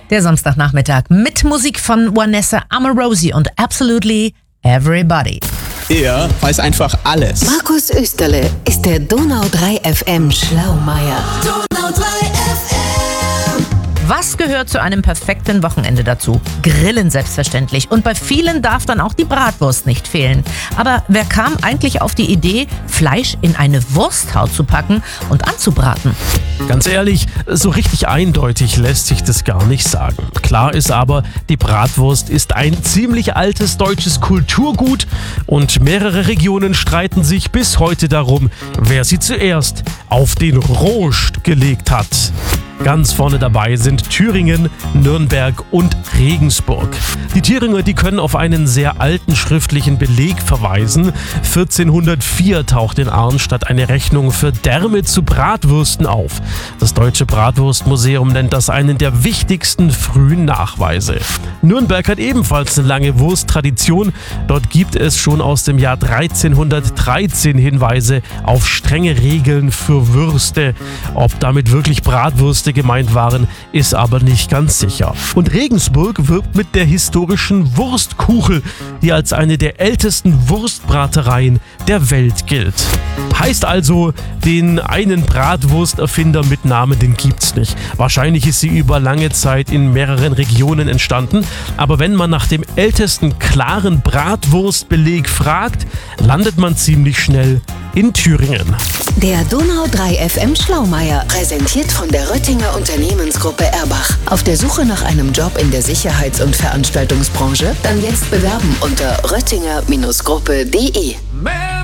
Der Samstagnachmittag mit Musik von Vanessa Amorosi und Absolutely Everybody. Er weiß einfach alles. Markus Österle ist der Donau 3 FM Schlaumeier. Donau 3 FM. Was gehört zu einem perfekten Wochenende dazu? Grillen selbstverständlich. Und bei vielen darf dann auch die Bratwurst nicht fehlen. Aber wer kam eigentlich auf die Idee, Fleisch in eine Wursthaut zu packen und anzubraten? Ganz ehrlich, so richtig eindeutig lässt sich das gar nicht sagen. Klar ist aber, die Bratwurst ist ein ziemlich altes deutsches Kulturgut und mehrere Regionen streiten sich bis heute darum, wer sie zuerst auf den Rost gelegt hat. Ganz vorne dabei sind Thüringen, Nürnberg und Regensburg. Die Thüringer, die können auf einen sehr alten schriftlichen Beleg verweisen. 1404 taucht in Arnstadt eine Rechnung für Därme zu Bratwürsten auf. Das Deutsche Bratwurstmuseum nennt das einen der wichtigsten frühen Nachweise. Nürnberg hat ebenfalls eine lange Wursttradition. Dort gibt es schon aus dem Jahr 1313 Hinweise auf strenge Regeln für Würste. Ob damit wirklich Bratwürste gemeint waren, ist aber nicht ganz sicher. Und Regensburg wirbt mit der historischen Wurstkuchel, die als eine der ältesten Wurstbratereien der Welt gilt. Heißt also, den einen Bratwursterfinder mit Namen, den gibt's nicht. Wahrscheinlich ist sie über lange Zeit in mehreren Regionen entstanden, aber wenn man nach dem ältesten klaren Bratwurstbeleg fragt, landet man ziemlich schnell in Thüringen. Der Donau 3 FM Schlaumeier, präsentiert von der Röttinger Unternehmensgruppe Erbach. Auf der Suche nach einem Job in der Sicherheits- und Veranstaltungsbranche? Dann jetzt bewerben unter röttinger-gruppe.de.